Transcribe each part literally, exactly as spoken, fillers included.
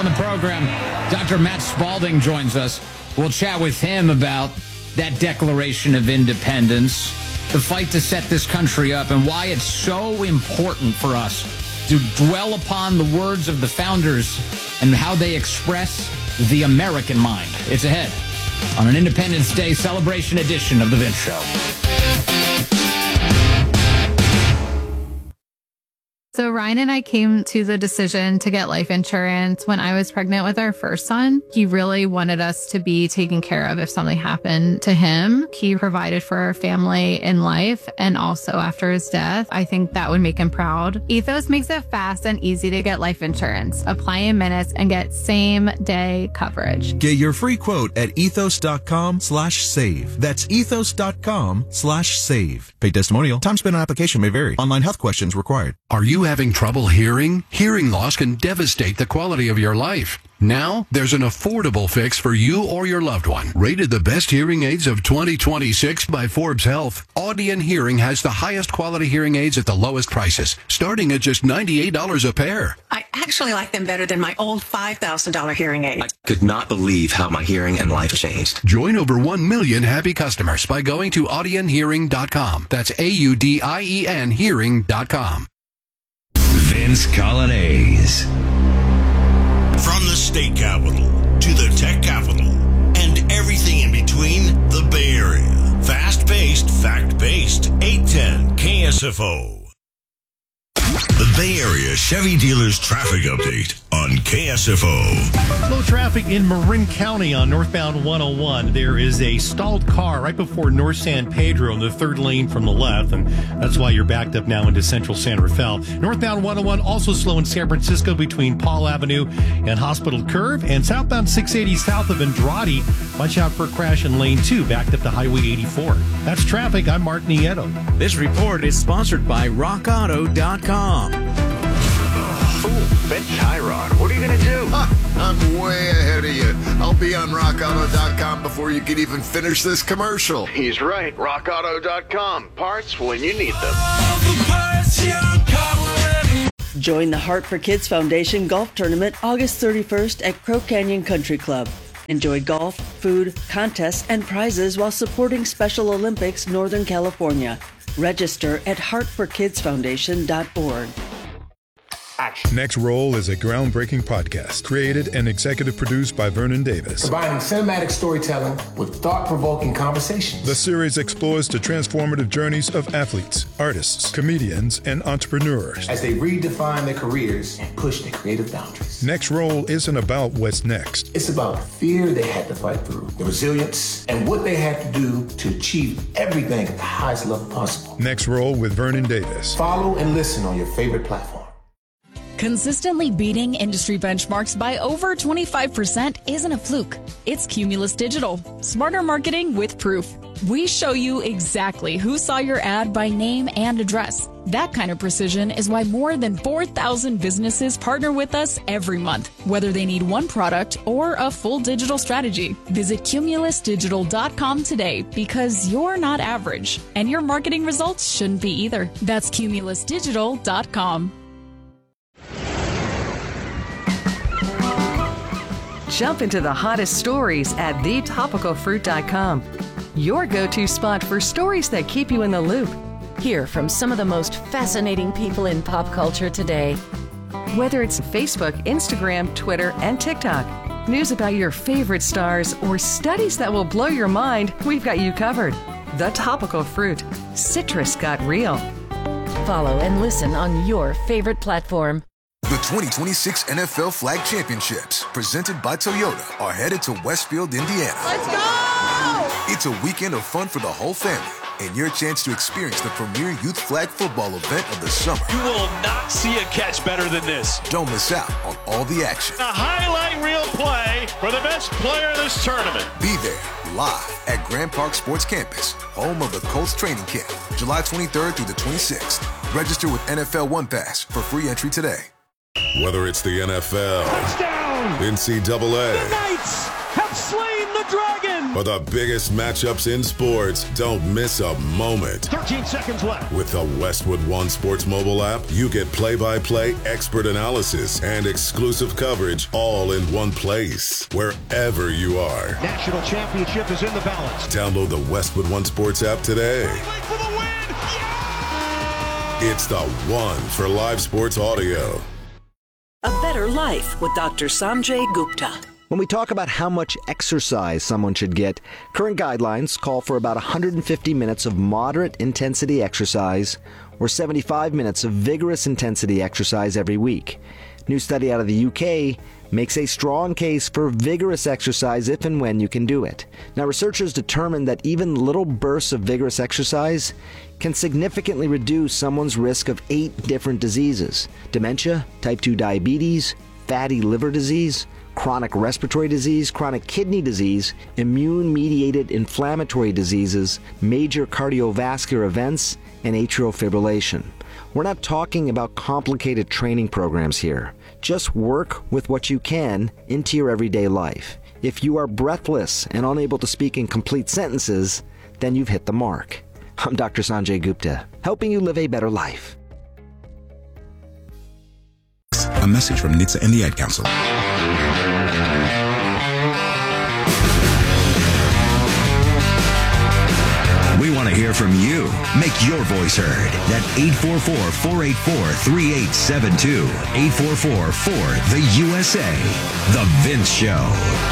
on the program, Doctor Matt Spalding joins us. We'll chat with him about that Declaration of Independence, the fight to set this country up, and why it's so important for us to dwell upon the words of the founders and how they express the American mind. It's ahead on an Independence Day celebration edition of The Vince Show. So Ryan and I came to the decision to get life insurance when I was pregnant with our first son. He really wanted us to be taken care of if something happened to him. He provided for our family in life and also after his death. I think that would make him proud. Ethos makes it fast and easy to get life insurance. Apply in minutes and get same day coverage. Get your free quote at ethos.com slash save. That's ethos.com slash save. Paid testimonial. Time spent on application may vary. Online health questions required. Are you having trouble hearing? Hearing loss can devastate the quality of your life. Now, there's an affordable fix for you or your loved one. Rated the best hearing aids of twenty twenty-six by Forbes Health, Audion Hearing has the highest quality hearing aids at the lowest prices, starting at just ninety-eight dollars a pair. I actually like them better than my old five thousand dollars hearing aid. I could not believe how my hearing and life changed. Join over one million happy customers by going to audien hearing dot com. That's A U D I E N hearing dot com. Vince Colonnese. From the state capital to the tech capital and everything in between, the Bay Area. Fast-paced, fact-based, eight ten K S F O. The Bay Area Chevy Dealers Traffic Update on K S F O. Slow traffic in Marin County on northbound one oh one. There is a stalled car right before North San Pedro in the third lane from the left, and that's why you're backed up now into central San Rafael. Northbound one oh one also slow in San Francisco between Paul Avenue and Hospital Curve, and southbound six eighty south of Andrade. Watch out for a crash in lane two, backed up to Highway eighty-four. That's traffic. I'm Mark Nieto. This report is sponsored by rock auto dot com. Ooh, Ben Chiron, what are you going to do? Huh, I'm way ahead of you. I'll be on rock auto dot com before you can even finish this commercial. He's right. rock auto dot com. Parts when you need them. Join the Heart for Kids Foundation Golf Tournament August thirty-first at Crow Canyon Country Club. Enjoy golf, food, contests, and prizes while supporting Special Olympics Northern California. Register at heart for kids foundation dot org. Next Roll is a groundbreaking podcast created and executive produced by Vernon Davis. Combining cinematic storytelling with thought-provoking conversations. The series explores the transformative journeys of athletes, artists, comedians, and entrepreneurs as they redefine their careers and push their creative boundaries. Next Roll isn't about what's next. It's about the fear they had to fight through, the resilience, and what they had to do to achieve everything at the highest level possible. Next Roll with Vernon Davis. Follow and listen on your favorite platform. Consistently beating industry benchmarks by over twenty-five percent isn't a fluke. It's Cumulus Digital. Smarter marketing with proof. We show you exactly who saw your ad by name and address. That kind of precision is why more than four thousand businesses partner with us every month, whether they need one product or a full digital strategy. Visit cumulus digital dot com today because you're not average, and your marketing results shouldn't be either. That's cumulus digital dot com. Jump into the hottest stories at the topical fruit dot com. Your go-to spot for stories that keep you in the loop. Hear from some of the most fascinating people in pop culture today. Whether it's Facebook, Instagram, Twitter, and TikTok, news about your favorite stars, or studies that will blow your mind, we've got you covered. The Topical Fruit. Citrus got real. Follow and listen on your favorite platform. The twenty twenty-six N F L Flag Championships, presented by Toyota, are headed to Westfield, Indiana. Let's go! It's a weekend of fun for the whole family, and your chance to experience the premier youth flag football event of the summer. You will not see a catch better than this. Don't miss out on all the action. A highlight reel play for the best player of this tournament. Be there, live at Grand Park Sports Campus, home of the Colts training camp, July twenty-third through the twenty-sixth. Register with N F L One Pass for free entry today. Whether it's the N F L, touchdown, N C double A, the Knights have slain the Dragon! For the biggest matchups in sports, don't miss a moment. thirteen seconds left. With the Westwood One Sports mobile app, you get play-by-play expert analysis and exclusive coverage all in one place, wherever you are. National championship is in the balance. Download the Westwood One Sports app today. For the win! It's the one for live sports audio. A Better Life with Doctor Sanjay Gupta. When we talk about how much exercise someone should get, current guidelines call for about one hundred fifty minutes of moderate intensity exercise or seventy-five minutes of vigorous intensity exercise every week. New study out of the U K makes a strong case for vigorous exercise if and when you can do it. Now, researchers determined that even little bursts of vigorous exercise can significantly reduce someone's risk of eight different diseases: dementia, type two diabetes, fatty liver disease, chronic respiratory disease, chronic kidney disease, immune-mediated inflammatory diseases, major cardiovascular events, and atrial fibrillation. We're not talking about complicated training programs here. Just work with what you can into your everyday life. If you are breathless and unable to speak in complete sentences, then you've hit the mark. I'm Doctor Sanjay Gupta, helping you live a better life. A message from N H T S A and the Ad Council. We want to hear from you. Make your voice heard at eight four four, four eight four, three eight seven two. eight four four, four, the U S A. The Vince Show.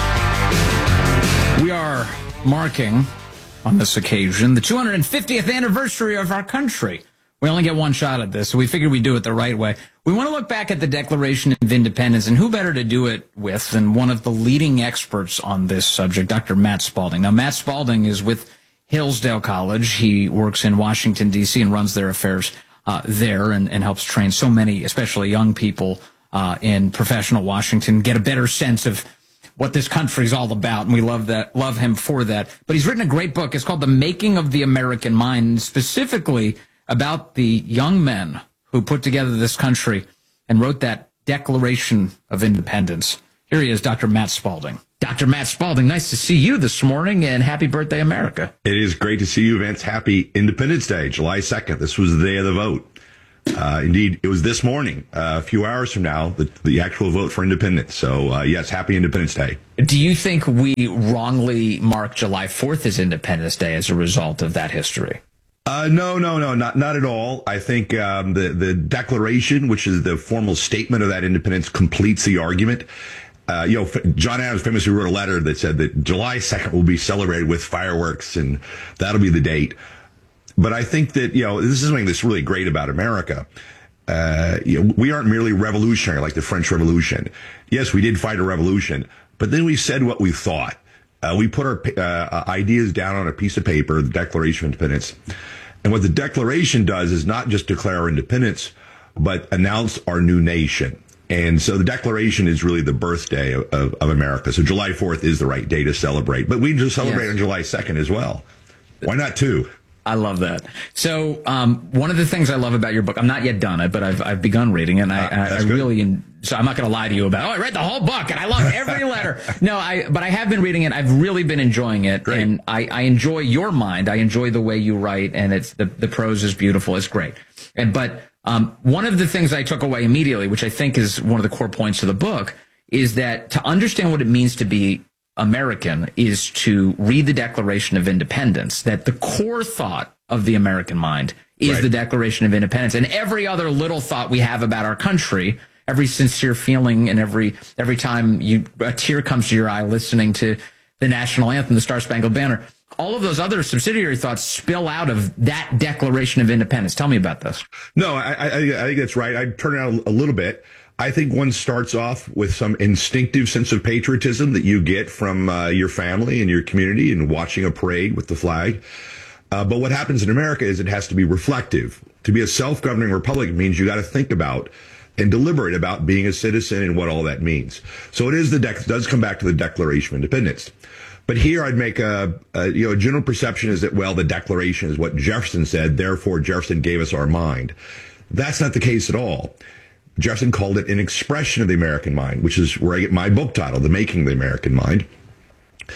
We are marking, on this occasion, the two hundred fiftieth anniversary of our country. We only get one shot at this, so we figured we'd do it the right way. We want to look back at the Declaration of Independence, and who better to do it with than one of the leading experts on this subject, Doctor Matt Spalding. Now, Matt Spalding is with Hillsdale College. He works in Washington, D C, and runs their affairs uh, there and, and helps train so many, especially young people uh, in professional Washington, get a better sense of what this country is all about, and we love that, love him for that. But he's written a great book. It's called The Making of the American Mind, specifically about the young men who put together this country and wrote that Declaration of Independence. Here he is, Doctor Matt Spalding. Doctor Matt Spalding, nice to see you this morning, and happy birthday, America. It is great to see you, Vince. Happy Independence Day, July second. This was the day of the vote. Uh, indeed, it was this morning, uh, a few hours from now, the, the actual vote for independence. So, uh, yes, happy Independence Day. Do you think we wrongly mark July fourth as Independence Day as a result of that history? Uh, no, no, no, not not at all. I think um, the, the Declaration, which is the formal statement of that independence, completes the argument. Uh, you know, John Adams famously wrote a letter that said that July second will be celebrated with fireworks, and that'll be the date. But I think that, you know, this is something that's really great about America. Uh, you know, we aren't merely revolutionary like the French Revolution. Yes, we did fight a revolution, but then we said what we thought. Uh, we put our uh, ideas down on a piece of paper, the Declaration of Independence. And what the Declaration does is not just declare our independence, but announce our new nation. And so the Declaration is really the birthday of, of, of America. So July fourth is the right day to celebrate. But we just celebrate yes. on July second as well. Why not two? I love that. So um, one of the things I love about your book, I'm not yet done it, but I've I've begun reading it, and I, uh, I, I really, in, so I'm not going to lie to you about, oh, I read the whole book, and I love every letter. No, I but I have been reading it. I've really been enjoying it, great. and I, I enjoy your mind. I enjoy the way you write, and it's the, the prose is beautiful. It's great. And But um, one of the things I took away immediately, which I think is one of the core points of the book, is that to understand what it means to be American is to read the Declaration of Independence, that the core thought of the American mind is right. the Declaration of Independence. And every other little thought we have about our country, every sincere feeling, and every every time you a tear comes to your eye listening to the national anthem, the Star Spangled Banner, all of those other subsidiary thoughts spill out of that Declaration of Independence. Tell me about this. No, I, I, I think that's right. I'd turn it out a little bit. I think one starts off with some instinctive sense of patriotism that you get from uh, your family and your community and watching a parade with the flag. Uh, but what happens in America is it has to be reflective. To be a self-governing republic means you got to think about and deliberate about being a citizen and what all that means. So it is the dec- does come back to the Declaration of Independence. But here I'd make a, a you know a general perception is that, well, the Declaration is what Jefferson said, therefore Jefferson gave us our mind. That's not the case at all. Jefferson called it an expression of the American mind, which is where I get my book title, The Making of the American Mind.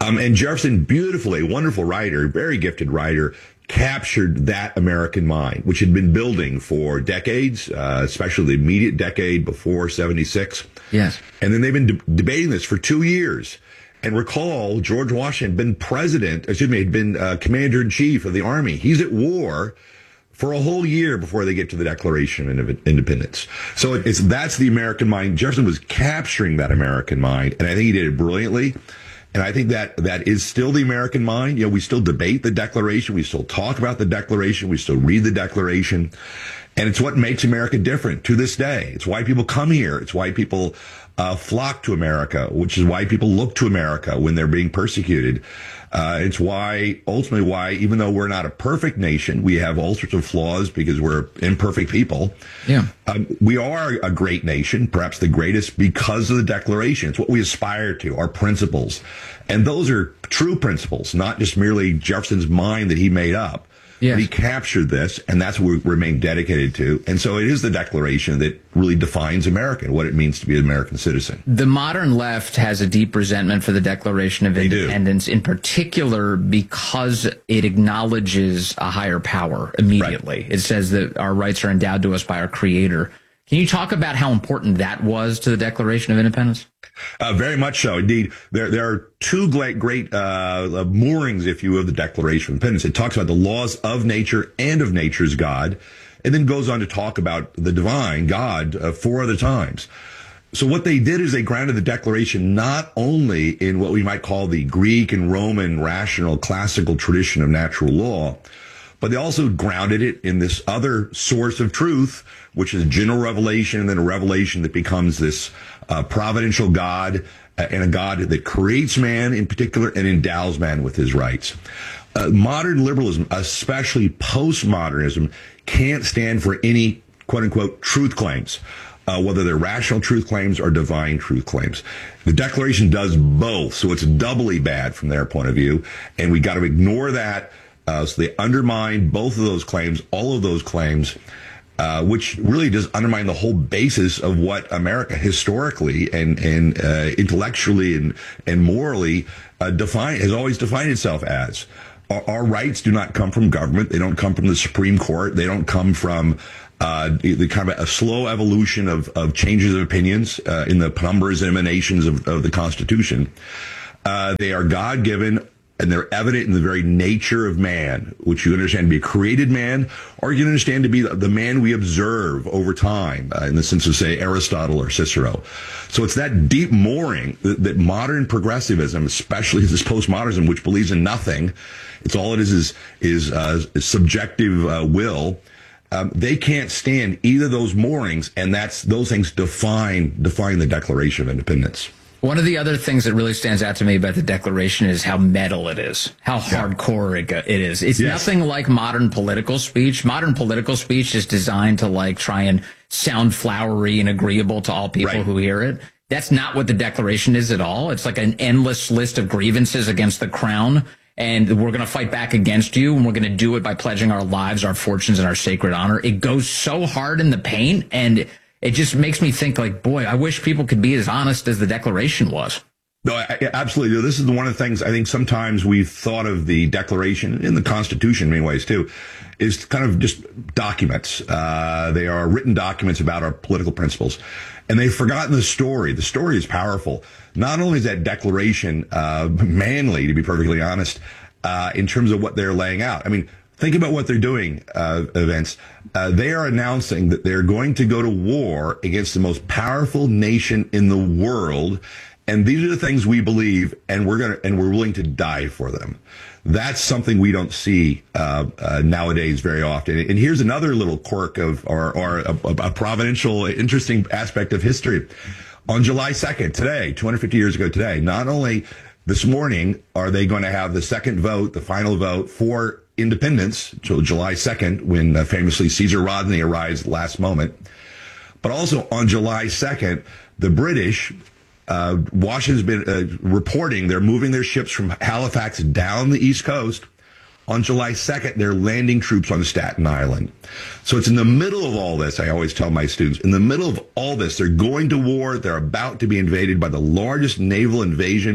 Um, and Jefferson, beautifully, wonderful writer, very gifted writer, captured that American mind, which had been building for decades, uh, especially the immediate decade before seventy-six. Yes. And then they've been de- debating this for two years. And recall, George Washington had been president, excuse me, had been uh, commander-in-chief of the Army. He's at war for a whole year before they get to the Declaration of Independence. So it's that's the American mind. Jefferson was capturing that American mind, and I think he did it brilliantly. And I think that that is still the American mind. You know, we still debate the Declaration. We still talk about the Declaration. We still read the Declaration. And it's what makes America different to this day. It's why people come here. It's why people uh, flock to America, which is why people look to America when they're being persecuted. Uh, it's why, ultimately why, even though we're not a perfect nation, we have all sorts of flaws because we're imperfect people. Yeah. Um, we are a great nation, perhaps the greatest because of the Declaration. It's what we aspire to, our principles. And those are true principles, not just merely Jefferson's mind that he made up. Yes. But he captured this, and that's what we remain dedicated to. And so it is the Declaration that really defines America and what it means to be an American citizen. The modern left has a deep resentment for the Declaration of Independence, in particular because it acknowledges a higher power immediately. Right. It says that our rights are endowed to us by our Creator. Can you talk about how important that was to the Declaration of Independence? Uh, very much so. Indeed, there there are two great, great uh, moorings, if you will, of the Declaration of Independence. It talks about the laws of nature and of nature's God, and then goes on to talk about the divine God uh, four other times. So what they did is they grounded the Declaration not only in what we might call the Greek and Roman rational classical tradition of natural law, but they also grounded it in this other source of truth, which is general revelation, and then a revelation that becomes this uh, providential God, uh, and a God that creates man in particular and endows man with his rights. Uh, modern liberalism, especially postmodernism, can't stand for any quote-unquote truth claims, uh, whether they're rational truth claims or divine truth claims. The Declaration does both, so it's doubly bad from their point of view, and we got to ignore that. Uh, so they undermine both of those claims, all of those claims, uh, which really does undermine the whole basis of what America historically and and uh, intellectually and and morally uh, define has always defined itself as. Our, our rights do not come from government; they don't come from the Supreme Court; they don't come from uh, the, the kind of a slow evolution of of changes of opinions uh, in the penumbras and emanations of, of the Constitution. Uh, they are God-given. And they're evident in the very nature of man, which you understand to be a created man, or you can understand to be the man we observe over time, uh, in the sense of, say, Aristotle or Cicero. So it's that deep mooring that, that modern progressivism, especially this postmodernism, which believes in nothing, it's all it is is, is, uh, is subjective uh, will. Um, they can't stand either of those moorings, and that's those things define define the Declaration of Independence. One of the other things that really stands out to me about the Declaration is how metal it is, how hardcore it, it is. It's yes. nothing like modern political speech. Modern political speech is designed to like try and sound flowery and agreeable to all people right. who hear it. That's not what the Declaration is at all. It's like an endless list of grievances against the crown, and we're going to fight back against you, and we're going to do it by pledging our lives, our fortunes, and our sacred honor. It goes so hard in the paint, and it just makes me think, like, boy, I wish people could be as honest as the Declaration was. No, I, absolutely. This is one of the things I think sometimes we've thought of the Declaration and the Constitution in many ways, too, is kind of just documents. Uh, they are written documents about our political principles. And they've forgotten the story. The story is powerful. Not only is that Declaration uh, manly, to be perfectly honest, uh, in terms of what they're laying out. I mean, think about what they're doing, uh, events. Uh, they are announcing that they're going to go to war against the most powerful nation in the world. And these are the things we believe, and we're going to, and we're willing to die for them. That's something we don't see, uh, uh, nowadays very often. And here's another little quirk of, or, or a, a providential, interesting aspect of history. On July second, today, two hundred fifty years ago today, not only this morning are they going to have the second vote, the final vote for independence, until July second, when uh, famously Caesar Rodney arrives last moment. But also on July second, the British, uh, Washington's been uh, reporting they're moving their ships from Halifax down the East Coast. On July second, they're landing troops on Staten Island. So it's in the middle of all this, I always tell my students, in the middle of all this, they're going to war. They're about to be invaded by the largest naval invasion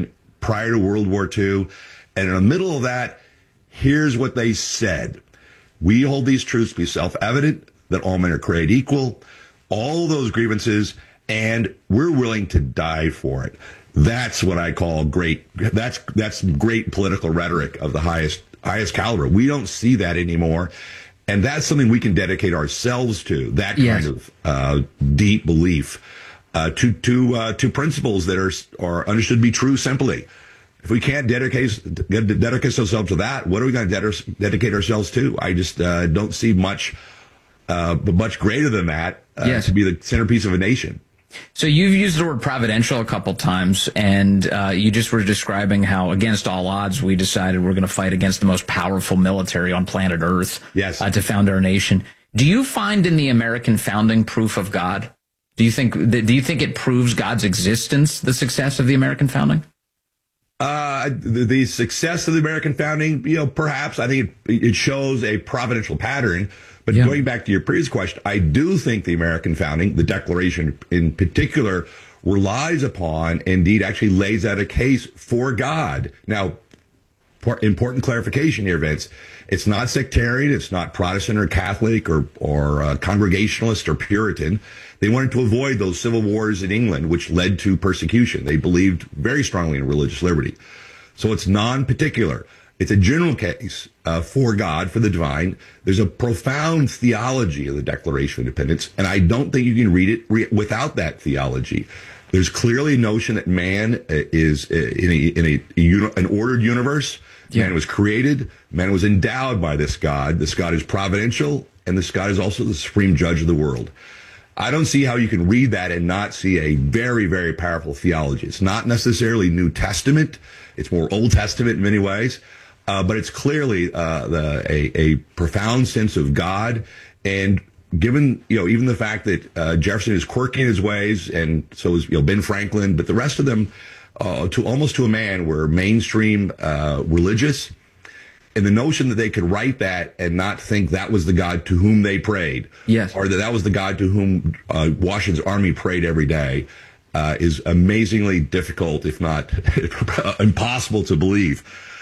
prior to World War Two. And in the middle of that, here's what they said. We hold these truths to be self-evident, that all men are created equal, all those grievances, and we're willing to die for it. That's what I call great. That's that's great political rhetoric of the highest highest caliber. We don't see that anymore, and that's something we can dedicate ourselves to. That yes. kind of uh, deep belief uh, to to uh, to principles that are are understood to be true. Simply, if we can't dedicate dedicate ourselves to that, what are we going to dedicate ourselves to? I just uh, don't see much, uh, but much greater than that uh, yes. to be the centerpiece of a nation. So you've used the word providential a couple times, and uh, you just were describing how, against all odds, we decided we're going to fight against the most powerful military on planet Earth yes. uh, to found our nation. Do you find in the American founding proof of God? Do you think do you think it proves God's existence, the success of the American founding? Uh, the, the success of the American founding, you know, perhaps I think it, it shows a providential pattern. But yeah. going back to your previous question, I do think the American founding, the Declaration in particular, relies upon, indeed actually lays out a case for God. Now, important clarification here, Vince. It's not sectarian. It's not Protestant or Catholic or, or uh, Congregationalist or Puritan. They wanted to avoid those civil wars in England, which led to persecution. They believed very strongly in religious liberty. So it's non-particular. It's a general case uh, for God, for the divine. There's a profound theology of the Declaration of Independence, and I don't think you can read it re- without that theology. There's clearly a notion that man is in a, in a, a uni- an ordered universe. Yeah. Man was created. Man was endowed by this God. This God is providential, and this God is also the supreme judge of the world. I don't see how you can read that and not see a very, very powerful theology. It's not necessarily New Testament. It's more Old Testament in many ways. Uh, but it's clearly uh, the, a, a profound sense of God. And given, you know, even the fact that uh, Jefferson is quirky in his ways, and so is, you know, Ben Franklin, but the rest of them, uh, to almost to a man, were mainstream uh, religious. And the notion that they could write that and not think that was the God to whom they prayed, yes. or that that was the God to whom uh, Washington's army prayed every day, uh, is amazingly difficult, if not impossible to believe.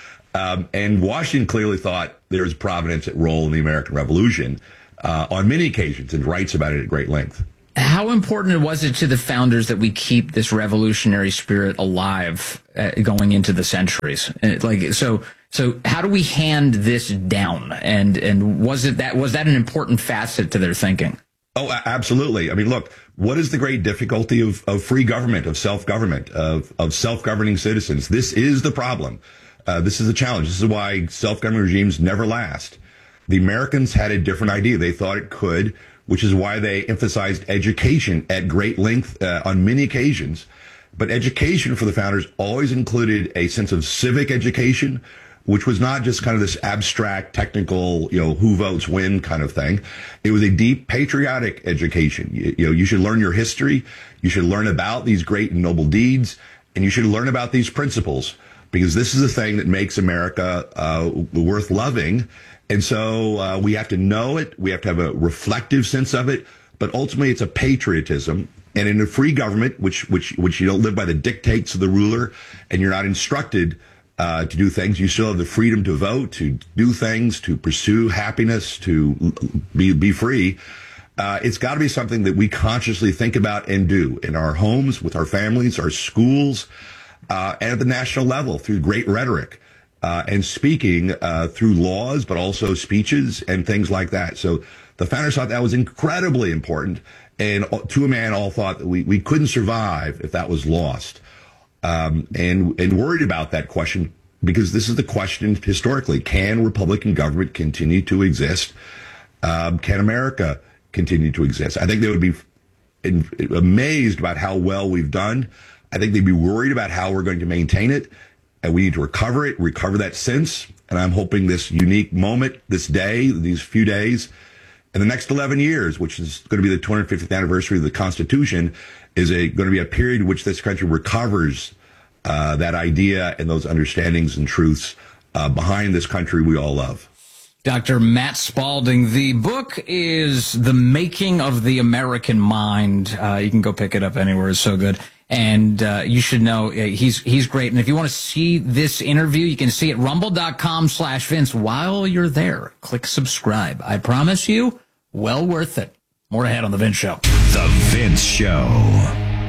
Um, and Washington clearly thought there was providence at role in the American Revolution uh, on many occasions, and writes about it at great length. How important was it to the founders that we keep this revolutionary spirit alive uh, going into the centuries? Uh, like so, so how do we hand this down? And and was it that was that an important facet to their thinking? Oh, absolutely. I mean, look, what is the great difficulty of, of free government, of self-government, of, of self-governing citizens? This is the problem. Uh, this is a challenge. This is why self-governing regimes never last. The Americans had a different idea. They thought it could, which is why they emphasized education at great length uh, on many occasions. But education for the founders always included a sense of civic education, which was not just kind of this abstract, technical, you know, who votes when kind of thing. It was a deep patriotic education. You, you know, you should learn your history. You should learn about these great and noble deeds, and you should learn about these principles, because this is the thing that makes America uh, worth loving. And so uh, we have to know it. We have to have a reflective sense of it. But ultimately, it's a patriotism. And in a free government, which which which you don't live by the dictates of the ruler, and you're not instructed uh, to do things, you still have the freedom to vote, to do things, to pursue happiness, to be be free. Uh, it's got to be something that we consciously think about and do in our homes, with our families, our schools, Uh, and at the national level through great rhetoric uh, and speaking uh, through laws, but also speeches and things like that. So the founders thought that was incredibly important. And to a man, all thought that we, we couldn't survive if that was lost. Um, and, and worried about that question, because this is the question historically. Can Republican government continue to exist? Um, can America continue to exist? I think they would be in, amazed about how well we've done. I think they'd be worried about how we're going to maintain it, and we need to recover it, recover that sense. And I'm hoping this unique moment, this day, these few days, in the next eleven years, which is going to be the two hundred fiftieth anniversary of the Constitution, is a, going to be a period in which this country recovers uh, that idea and those understandings and truths uh, behind this country we all love. Doctor Matt Spalding. The book is The Making of the American Mind. Uh, you can go pick it up anywhere. It's so good. And uh, you should know uh, he's he's great. And if you want to see this interview, you can see it rumble.com slash Vince. While you're there, click subscribe. I promise you, well worth it. More ahead on The Vince Show. The Vince Show.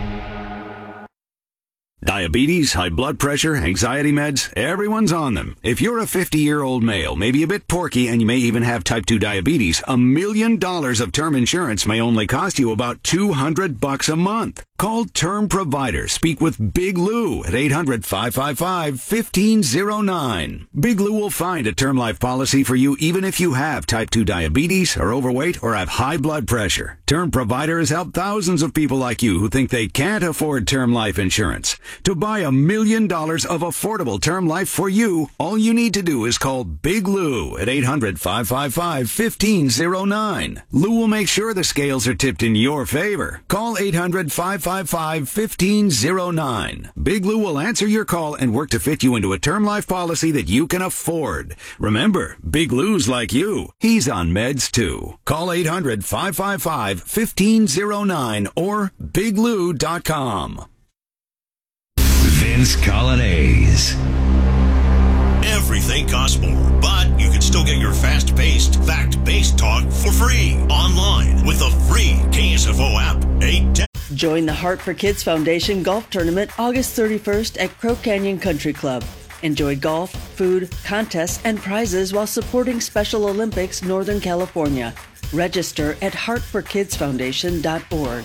Diabetes, high blood pressure, anxiety meds, everyone's on them. If you're a fifty-year-old male, maybe a bit porky, and you may even have type two diabetes, a million dollars of term insurance may only cost you about two hundred bucks a month. Call Term Provider. Speak with Big Lou at eight hundred, five five five, one five zero nine. Big Lou will find a term life policy for you even if you have type two diabetes, are overweight, or have high blood pressure. Term Provider has helped thousands of people like you who think they can't afford term life insurance. To buy a million dollars of affordable term life for you, all you need to do is call Big Lou at eight hundred, five five five, one five zero nine. Lou will make sure the scales are tipped in your favor. Call eight hundred, five five five, one five zero nine. Big Lou will answer your call and work to fit you into a term life policy that you can afford. Remember, Big Lou's like you. He's on meds too. Call eight hundred, five five five, one five zero nine or big lou dot com. Vince Colonnese. Everything costs more, but you can still get your fast-paced, fact-based talk for free online with the free K S F O app. eight ten Join the Heart for Kids Foundation Golf Tournament August thirty-first at Crow Canyon Country Club. Enjoy golf, food, contests, and prizes while supporting Special Olympics Northern California. Register at heart for kids foundation dot org.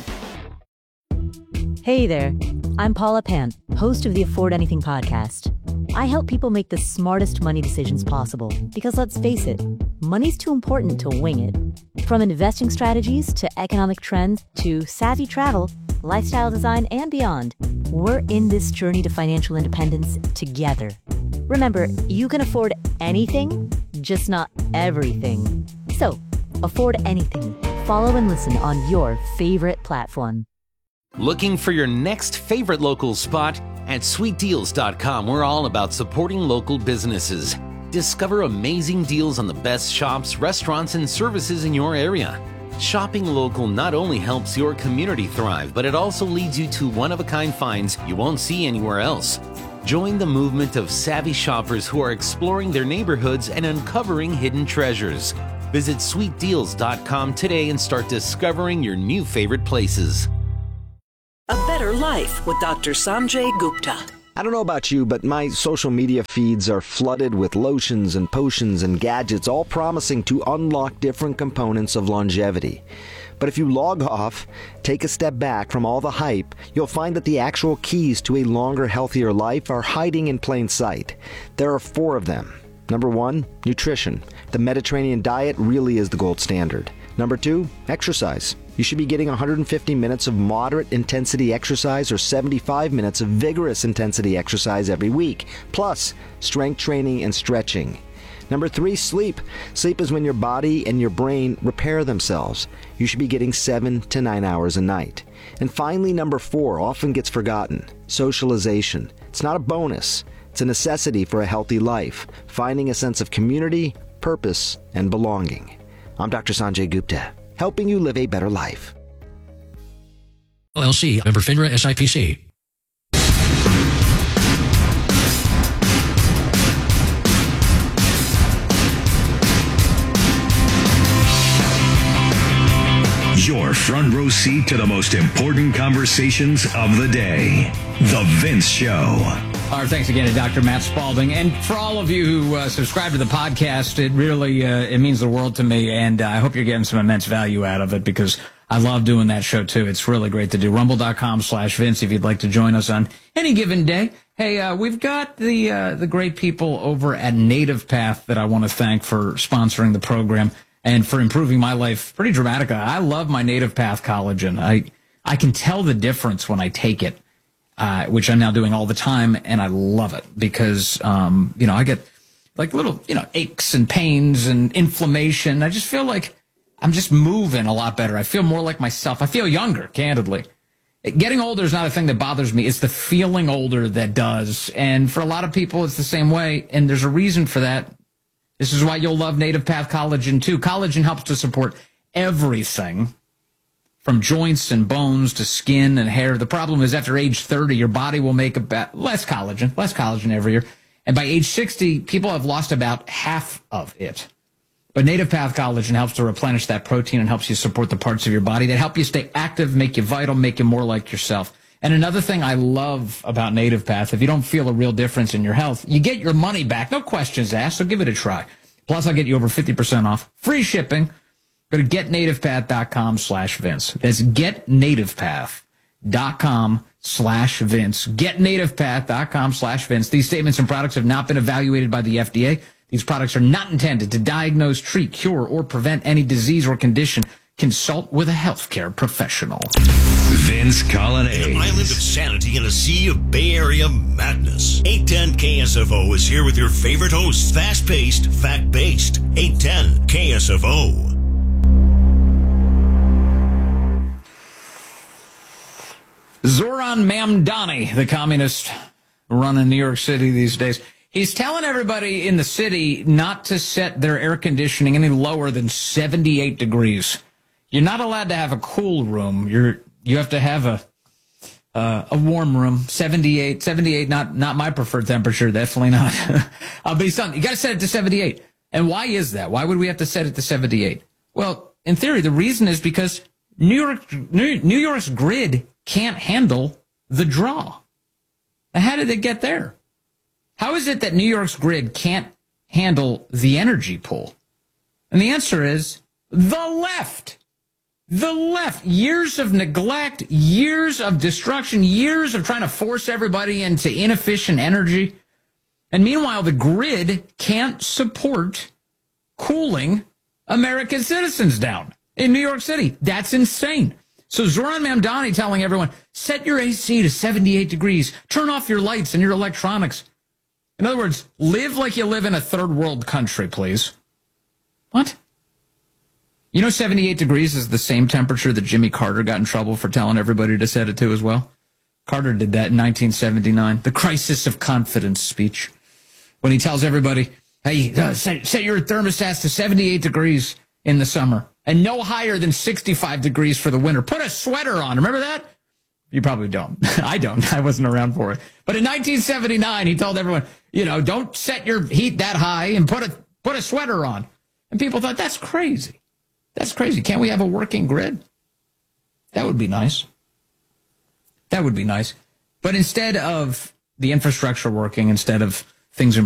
Hey there, I'm Paula Pant, host of the Afford Anything podcast. I help people make the smartest money decisions possible because, let's face it, money's too important to wing it. From investing strategies to economic trends to savvy travel, lifestyle design, and beyond, we're in this journey to financial independence together. Remember, you can afford anything, just not everything. So, afford anything. Follow and listen on your favorite platform. Looking for your next favorite local spot? At sweet deals dot com, we're all about supporting local businesses. Discover amazing deals on the best shops, restaurants, and services in your area. Shopping local not only helps your community thrive, but it also leads you to one-of-a-kind finds you won't see anywhere else. Join the movement of savvy shoppers who are exploring their neighborhoods and uncovering hidden treasures. Visit sweet deals dot com today and start discovering your new favorite places. A Better Life with Doctor Sanjay Gupta. I don't know about you, but my social media feeds are flooded with lotions and potions and gadgets, all promising to unlock different components of longevity. But if you log off, take a step back from all the hype, you'll find that the actual keys to a longer, healthier life are hiding in plain sight. There are four of them. Number one, nutrition. The Mediterranean diet really is the gold standard. Number two, exercise. You should be getting one hundred fifty minutes of moderate intensity exercise or seventy-five minutes of vigorous intensity exercise every week, plus strength training and stretching. Number three, sleep. Sleep is when your body and your brain repair themselves. You should be getting seven to nine hours a night. And finally, number four, often gets forgotten, socialization. It's not a bonus. It's a necessity for a healthy life, finding a sense of community, purpose, and belonging. I'm Doctor Sanjay Gupta, helping you live a better life. L L C, member FINRA S I P C. Your front row seat to the most important conversations of the day. The Vince Show. Our thanks again to Doctor Matt Spalding. And for all of you who uh, subscribe to the podcast, it really uh, it means the world to me. And uh, I hope you're getting some immense value out of it because I love doing that show, too. It's really great to do. Rumble.com slash Vince if you'd like to join us on any given day. Hey, uh, we've got the uh, the great people over at Native Path that I want to thank for sponsoring the program and for improving my life pretty dramatically. I love my Native Path collagen. I, I can tell the difference when I take it. Uh, which I'm now doing all the time, and I love it because, um, you know, I get like little, you know, aches and pains and inflammation. I just feel like I'm just moving a lot better. I feel more like myself. I feel younger, candidly. Getting older is not a thing that bothers me. It's the feeling older that does. And for a lot of people, it's the same way. And there's a reason for that. This is why you'll love Native Path Collagen, too. Collagen helps to support everything from joints and bones to skin and hair. The problem is after age thirty, your body will make about less collagen, less collagen every year. And by age sixty, people have lost about half of it. But Native Path Collagen helps to replenish that protein and helps you support the parts of your body that help you stay active, make you vital, make you more like yourself. And another thing I love about Native Path, if you don't feel a real difference in your health, you get your money back. No questions asked, so give it a try. Plus, I'll get you over fifty percent off. Free shipping. Go to getnativepath.com slash Vince. That's getnativepath.com slash Vince. Getnativepath.com slash Vince. These statements and products have not been evaluated by the F D A. These products are not intended to diagnose, treat, cure, or prevent any disease or condition. Consult with a healthcare professional. Vince Colonnese. An island of sanity in a sea of Bay Area madness. eight ten K S F O is here with your favorite hosts. Fast-paced, fact-based. eight ten K S F O. Zoran Mamdani, the communist running New York City these days, he's telling everybody in the city not to set their air conditioning any lower than seventy-eight degrees. You're not allowed to have a cool room. You're you have to have a uh, a warm room. seventy-eight, seventy-eight, not not my preferred temperature. Definitely not. I'll be something. You got to set it to seventy-eight. And why is that? Why would we have to set it to seventy-eight? Well, in theory, the reason is because New York New, New York's grid can't handle the draw. Now, how did it get there? How is it that New York's grid can't handle the energy pool? And the answer is the left. The left. Years of neglect, years of destruction, years of trying to force everybody into inefficient energy. And meanwhile, the grid can't support cooling American citizens down in New York City. That's insane. So Zoran Mamdani telling everyone, set your A C to seventy-eight degrees. Turn off your lights and your electronics. In other words, live like you live in a third world country, please. What? You know seventy-eight degrees is the same temperature that Jimmy Carter got in trouble for telling everybody to set it to as well? Carter did that in nineteen seventy-nine. The crisis of confidence speech. When he tells everybody, hey, uh, set, set your thermostats to seventy-eight degrees in the summer and no higher than sixty-five degrees for the winter. Put a sweater on. Remember that? You probably don't. I don't. I wasn't around for it. But in nineteen seventy-nine, he told everyone, you know, don't set your heat that high and put a put a sweater on. And people thought, that's crazy. That's crazy. Can't we have a working grid? That would be nice. That would be nice. But instead of the infrastructure working, instead of things